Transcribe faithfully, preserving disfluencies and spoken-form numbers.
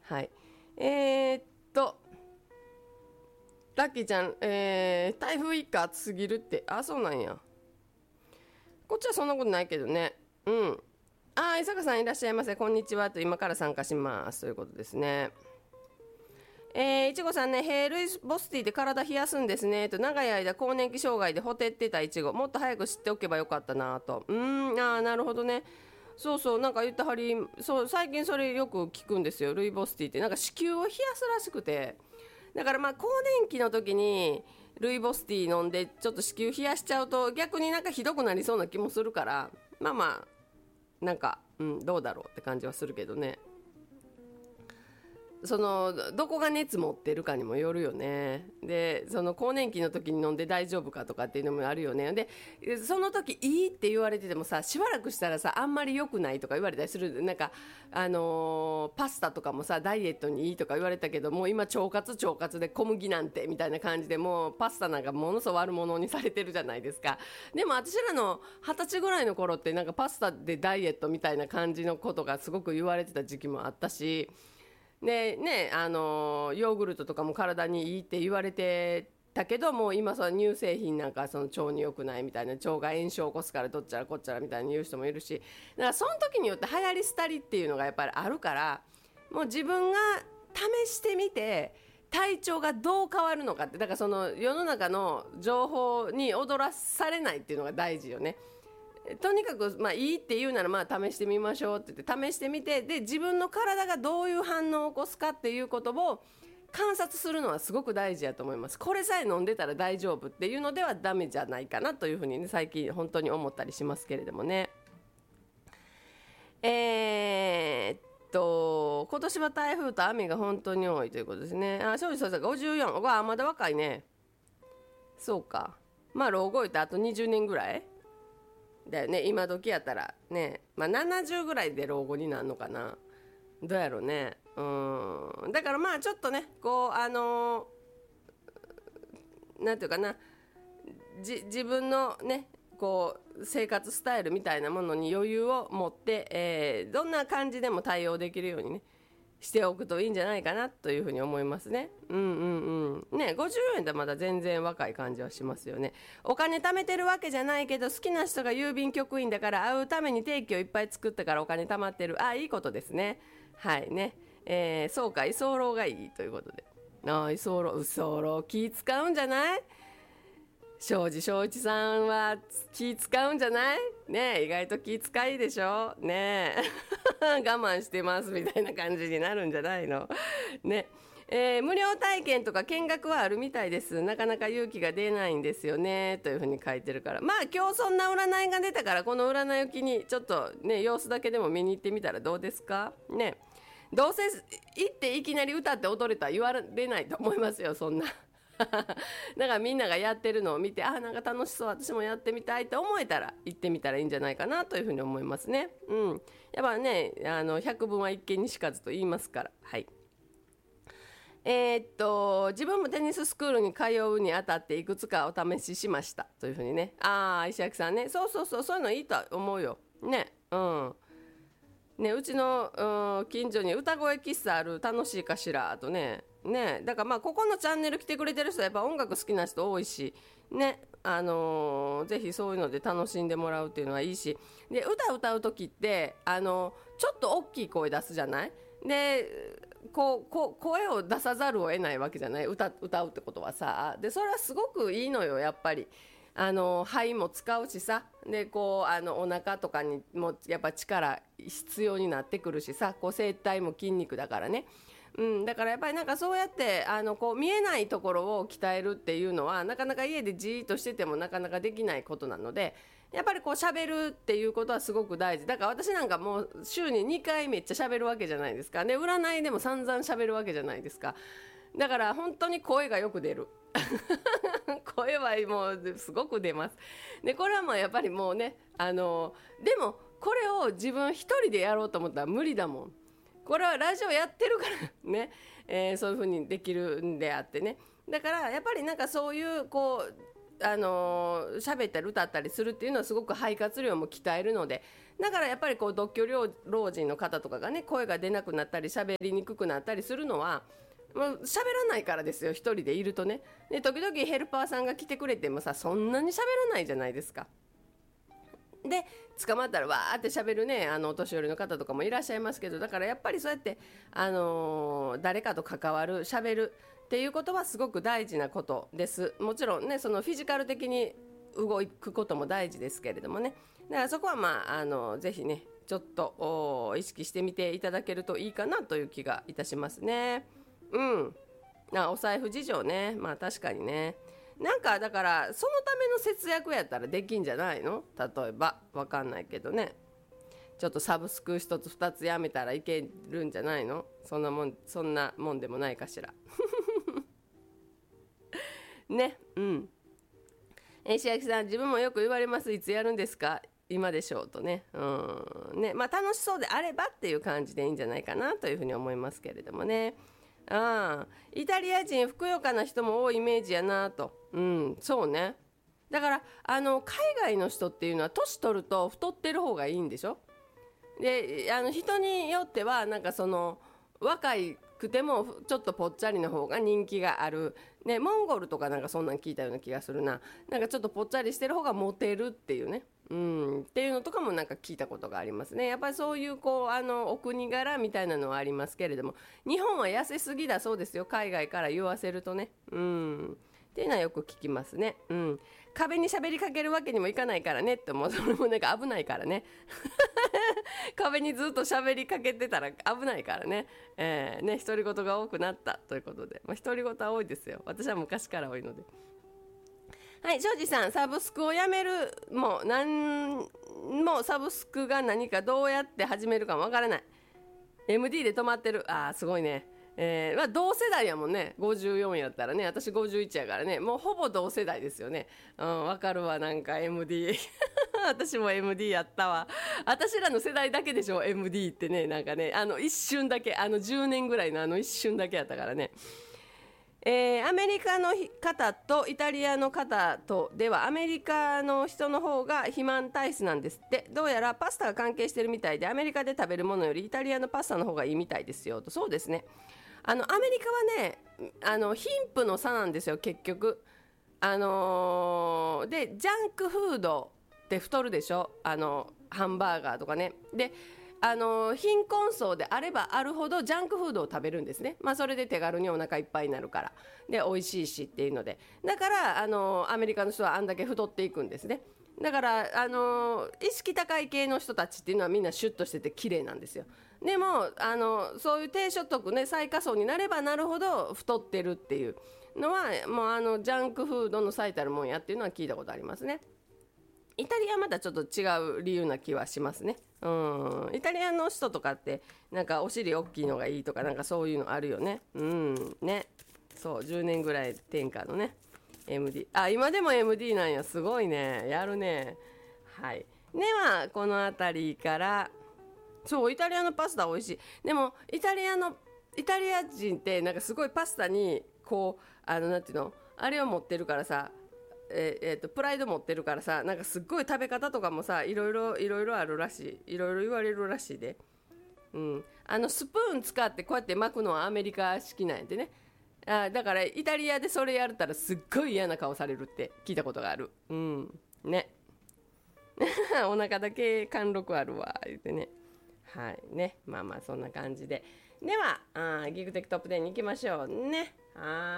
はい。えー、っと、ラッキーちゃん、えー、台風一過暑すぎるって、あ、そうなんや。こっちはそんなことないけどね。うん。あー、伊坂さんいらっしゃいませ。こんにちは。と、今から参加します。ということですね。えー、いちごさんね、ヘルイボスティーで体冷やすんですねと、長い間更年期障害でほてってたいちご、もっと早く知っておけばよかったなと。うーん、あー、なるほどね。そうそう、なんか言ったはり、そう、最近それよく聞くんですよ。ルイボスティーって、なんか子宮を冷やすらしくて。だからまあ更年期の時にルイボスティー飲んでちょっと子宮冷やしちゃうと逆になんかひどくなりそうな気もするから、まあまあなんか、うん、どうだろうって感じはするけどね。そのどこが熱持ってるかにもよるよね。でその更年期の時に飲んで大丈夫かとかっていうのもあるよね。でその時いいって言われててもさ、しばらくしたらさ、あんまり良くないとか言われたりする。なんかあのーパスタとかもさ、ダイエットにいいとか言われたけど、もう今腸活腸活で小麦なんてみたいな感じで、もうパスタなんかものすごい悪者にされてるじゃないですか。でも私らの二十歳ぐらいの頃ってなんかパスタでダイエットみたいな感じのことがすごく言われてた時期もあったし、でね、あのヨーグルトとかも体にいいって言われてたけど、もう今その乳製品なんかその腸に良くないみたいな、腸が炎症を起こすからどっちゃらこっちゃらみたいに言う人もいるし、だからその時によって流行り廃りっていうのがやっぱりあるから、もう自分が試してみて体調がどう変わるのかって、だからその世の中の情報に踊らされないっていうのが大事よね。とにかく、まあ、いいって言うならまあ試してみましょうって言って試してみて、で自分の体がどういう反応を起こすかっていうことを観察するのはすごく大事やと思います。これさえ飲んでたら大丈夫っていうのではダメじゃないかなというふうに、ね、最近本当に思ったりしますけれどもね。えーっと今年は台風と雨が本当に多いということですね。あ、庄司さんがごじゅうよん、わあまだ若いね。そうか、まあ老後いってあとにじゅうねんぐらいだよね、今時やったらね。まあななじゅうぐらいで老後になるのかな、どうやろうね。うん、だからまあちょっとね、こうあのーなんていうかな、じ自分のねこう生活スタイルみたいなものに余裕を持って、えーどんな感じでも対応できるようにねしておくといいんじゃないかなというふうに思いますね。うんうんうん。ね、ごじゅうえんでまだ全然若い感じはしますよね。お金貯めてるわけじゃないけど、好きな人が郵便局員だから会うために定期をいっぱい作ったからお金貯まってる。あ、いいことですね。はいね。えー、そうか、居候がいいということで。ああ、居候、居候、気使うんじゃない？庄司正一さんは気使うんじゃないね。え、意外と気使いでしょね。え我慢してますみたいな感じになるんじゃないのね。えー無料体験とか見学はあるみたいです。なかなか勇気が出ないんですよねというふうに書いてるから、まあ今日そんな占いが出たから、この占いを機にちょっとね様子だけでも見に行ってみたらどうですかね。どうせ行っていきなり歌って踊れたら言われないと思いますよ、そんな。だからみんながやってるのを見て、あ、なんか楽しそう、私もやってみたいって思えたら行ってみたらいいんじゃないかなというふうに思いますね。うん、やっぱね、あの百聞は一見にしかずと言いますから。はい。えーっと自分もテニススクールに通うにあたっていくつかお試ししましたというふうにね。ああ、石垣さんね、そうそうそう、そういうのいいと思うよね。うんね、うちの、うん、近所に歌声喫茶ある、楽しいかしらとね。ね、だからまあここのチャンネル来てくれてる人はやっぱ音楽好きな人多いしね、あのーぜひそういうので楽しんでもらうっていうのはいいし、で歌歌う時ってあのちょっと大きい声出すじゃない。でこうこう声を出さざるを得ないわけじゃない、歌歌うってことはさ。でそれはすごくいいのよ、やっぱり。あの肺も使うしさ、でこうあのお腹とかにもやっぱ力必要になってくるしさ、こう声帯も筋肉だからね。うん、だからやっぱりなんかそうやってあのこう見えないところを鍛えるっていうのはなかなか家でじーっとしててもなかなかできないことなので、やっぱりこう喋るっていうことはすごく大事だから、私なんかもう週ににかいめっちゃ喋るわけじゃないですかね。占いでも散々喋るわけじゃないですか。だから本当に声がよく出る声はもうすごく出ます。でこれはもうやっぱりもうね、あのでもこれを自分一人でやろうと思ったら無理だもん。これはラジオやってるからね、えーそういう風にできるんであってね。だからやっぱりなんかそういうこうあのー、喋ったり歌ったりするっていうのはすごく肺活量も鍛えるので、だからやっぱりこう独居老老人の方とかがね、声が出なくなったり喋りにくくなったりするのはもう喋らないからですよ。一人でいるとね。で時々ヘルパーさんが来てくれてもさ、そんなに喋らないじゃないですか。で捕まったらわーって喋るね、あのお年寄りの方とかもいらっしゃいますけど、だからやっぱりそうやって、あのー誰かと関わる、喋るっていうことはすごく大事なことです。もちろんね、そのフィジカル的に動くことも大事ですけれどもね。だからそこはまあ、あのぜひねちょっと意識してみていただけるといいかなという気がいたしますね。うん。あ、お財布事情ね、まあ確かにね。なんかだからそのための節約やったらできんじゃないの？例えばわかんないけどね、ちょっとサブスク一つ二つやめたらいけるんじゃないの？そんなもんそんなもんでもないかしらね。うん。えー、白木さん、自分もよく言われます。いつやるんですか？今でしょうとね。うんね、まあ楽しそうであればっていう感じでいいんじゃないかなというふうに思いますけれどもね。ああ、イタリア人ふくよかな人も多いイメージやなと。うん、そうね。だからあの海外の人っていうのは年取ると太ってる方がいいんでしょ。であの人によってはなんかその若くてもちょっとぽっちゃりの方が人気がある、ね、モンゴルとかなんかそんなん聞いたような気がするな。なんかちょっとぽっちゃりしてる方がモテるっていうね、うん、っていうのとかもなんか聞いたことがありますね。やっぱりそういうこうあのお国柄みたいなのはありますけれども、日本は痩せすぎだそうですよ、海外から言わせるとね。うんっていうのはよく聞きますね。うん、壁に喋りかけるわけにもいかないからねって、もうそれもなんか危ないからね壁にずっと喋りかけてたら危ないからね。えー、ね、独り言が多くなったということで、まあ、独り言は多いですよ。私は昔から多いので。はい、庄司さん、サブスクをやめるもう何もサブスクが何かどうやって始めるかもわからない。 エムディー で止まってる。あーすごいね。えーまあ、同世代やもんね。ごじゅうよんやったらね、私ごじゅういちやからね、もうほぼ同世代ですよね。うん、わかるわ。なんか エムディー 私も エムディー やったわ。私らの世代だけでしょ エムディー ってね。なんかね、あの一瞬だけ、あのじゅうねんぐらいのあの一瞬だけやったからね。えーアメリカの方とイタリアの方とでは、アメリカの人の方が肥満体質なんですって。どうやらパスタが関係してるみたいで、アメリカで食べるものよりイタリアのパスタの方がいいみたいですよと。そうですね。あのアメリカはね、あの貧富の差なんですよ結局。あのーでジャンクフードって太るでしょ。あのハンバーガーとかね。であの貧困層であればあるほどジャンクフードを食べるんですね。まあそれで手軽にお腹いっぱいになるから、で美味しいしっていうので、だからあのアメリカの人はあんだけ太っていくんですね。だからあの意識高い系の人たちっていうのはみんなシュッとしてて綺麗なんですよ。でもあのそういう低所得ね、最下層になればなるほど太ってるっていうのは、もうあのジャンクフードの最たるもんやっていうのは聞いたことありますね。イタリアはまたちょっと違う理由な気はしますね。うん、イタリアの人とかってなんかお尻大きいのがいいとか、なんかそういうのあるよね。うんね、そうじゅうねんぐらい天下のね エムディー、 あ今でも エムディー なんや。すごいね、やるね。はいではこの辺りから、そうイタリアのパスタ美味しい。でもイタリアのイタリア人ってなんかすごいパスタにこうあのなんていうの、あれを持ってるからさ、えーえーとプライド持ってるからさ、なんかすっごい食べ方とかもさ、いろいろいろいろあるらしい、いろいろ言われるらしいで。うん、あのスプーン使ってこうやって巻くのはアメリカ式なんやでね。あだからイタリアでそれやるたらすっごい嫌な顔されるって聞いたことがある。うんねお腹だけ貫禄あるわ言ってね。はいね、まあまあそんな感じで、ではあギグテックトップテンに行きましょうね。はい。